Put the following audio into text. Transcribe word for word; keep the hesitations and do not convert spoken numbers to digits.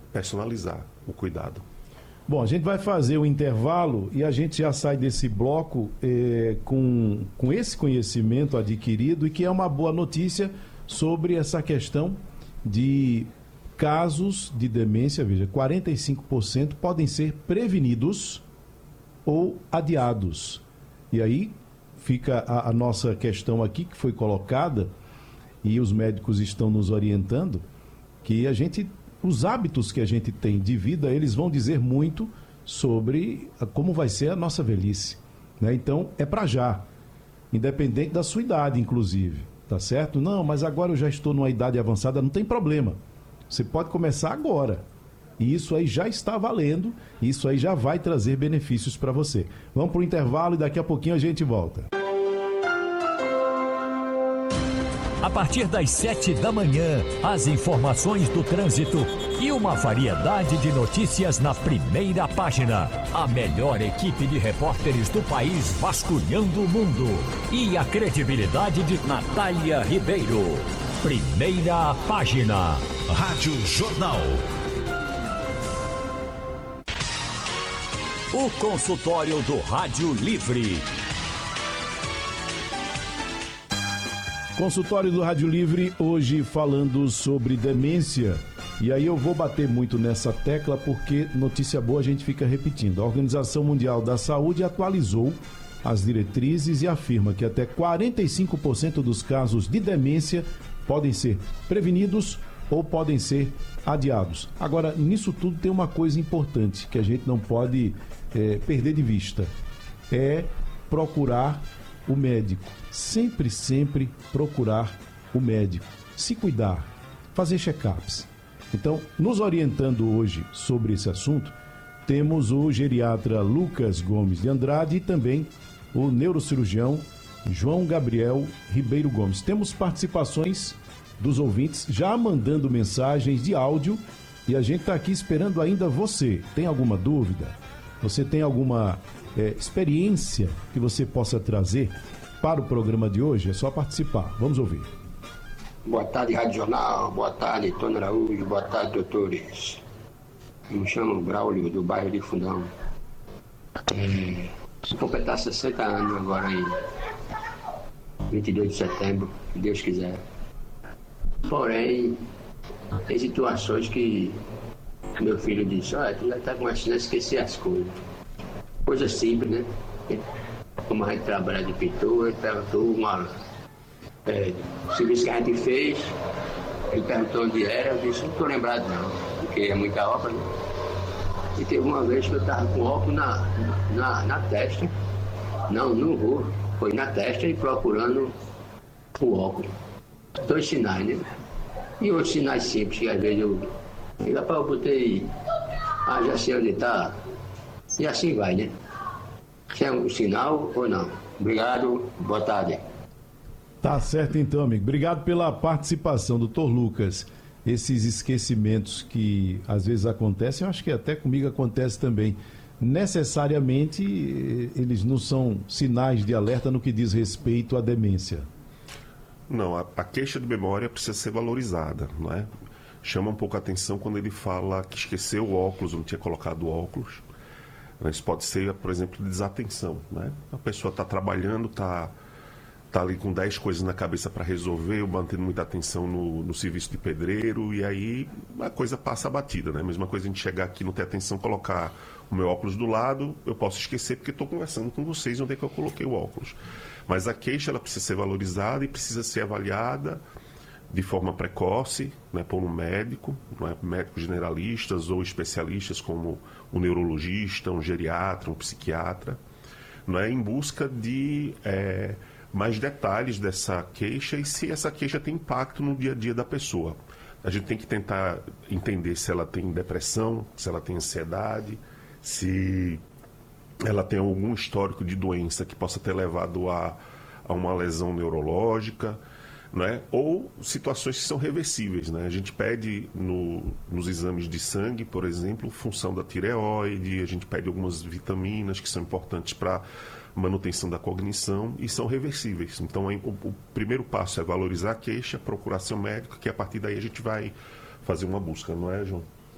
personalizar o cuidado. Bom, a gente vai fazer o intervalo e a gente já sai desse bloco eh, com, com esse conhecimento adquirido e que é uma boa notícia sobre essa questão de casos de demência. Veja, quarenta e cinco por cento podem ser prevenidos ou adiados. E aí fica a, a nossa questão aqui que foi colocada e os médicos estão nos orientando, que a gente... Os hábitos que a gente tem de vida, eles vão dizer muito sobre como vai ser a nossa velhice, né? Então, é para já, independente da sua idade, inclusive, tá certo? Não, mas agora eu já estou numa idade avançada, não tem problema. Você pode começar agora. E isso aí já está valendo, isso aí já vai trazer benefícios para você. Vamos para o intervalo e daqui a pouquinho a gente volta. A partir das sete da manhã, as informações do trânsito e uma variedade de notícias na primeira página. A melhor equipe de repórteres do país vasculhando o mundo. E a credibilidade de Natália Ribeiro. Primeira página. Rádio Jornal. O consultório do Rádio Livre. Consultório do Rádio Livre, hoje falando sobre demência. E aí eu vou bater muito nessa tecla porque notícia boa a gente fica repetindo. A Organização Mundial da Saúde atualizou as diretrizes e afirma que até quarenta e cinco por cento dos casos de demência podem ser prevenidos ou podem ser adiados. Agora, nisso tudo tem uma coisa importante que a gente não pode é, perder de vista. É procurar o médico. Sempre, sempre procurar o médico. Se cuidar, fazer check-ups. Então, nos orientando hoje sobre esse assunto, temos o geriatra Lucas Gomes de Andrade e também o neurocirurgião João Gabriel Ribeiro Gomes. Temos participações dos ouvintes já mandando mensagens de áudio e a gente está aqui esperando ainda você. Tem alguma dúvida? Você tem alguma é, experiência que você possa trazer para o programa de hoje? É só participar. Vamos ouvir. Boa tarde, Rádio Jornal. Boa tarde, Tony Araújo. Boa tarde, doutores. Eu me chamo Braulio, do bairro de Fundão. É, se completar sessenta anos agora em vinte e dois de setembro, se Deus quiser. Porém, tem situações que meu filho disse: olha, tu já está começando a esquecer as coisas. Coisa simples, né? Como a gente trabalha de pintura, ele perguntou uma, é, o serviço que a gente fez, ele perguntou onde era, eu disse: não estou lembrado não, porque é muita obra, né? E teve uma vez que eu estava com óculos na, na, na testa, não, no rosto, foi na testa e procurando o óculos. Dois sinais, né? E outros sinais simples, que às vezes eu, eu, rapaz, eu botei, ah, já sei onde está, e assim vai, né? Se é um sinal ou não. Obrigado, boa tarde. Tá certo então, amigo. Obrigado pela participação, doutor Lucas. Esses esquecimentos que às vezes acontecem, eu acho que até comigo acontece também. Necessariamente, eles não são sinais de alerta no que diz respeito à demência. Não, a, a queixa de memória precisa ser valorizada, não é? Chama um pouco a atenção quando ele fala que esqueceu o óculos, não tinha colocado o óculos. Isso pode ser, por exemplo, desatenção, né? A pessoa está trabalhando, está tá ali com dez coisas na cabeça para resolver, mantendo muita atenção no, no serviço de pedreiro, e aí a coisa passa batida, né? A mesma coisa a gente chegar aqui, não ter atenção, colocar o meu óculos do lado, eu posso esquecer porque estou conversando com vocês onde é que eu coloquei o óculos. Mas a queixa, ela precisa ser valorizada e precisa ser avaliada de forma precoce, né, por um médico, não é, médicos generalistas ou especialistas como um neurologista, um geriatra, um psiquiatra, não é, em busca de é, mais detalhes dessa queixa e se essa queixa tem impacto no dia a dia da pessoa. A gente tem que tentar entender se ela tem depressão, se ela tem ansiedade, se ela tem algum histórico de doença que possa ter levado a, a uma lesão neurológica, não é? Ou situações que são reversíveis, né? A gente pede no, nos exames de sangue, por exemplo, função da tireoide, a gente pede algumas vitaminas que são importantes para manutenção da cognição e são reversíveis. Então, o, o primeiro passo é valorizar a queixa, procurar seu médico, que a partir daí a gente vai fazer uma busca, não é, João?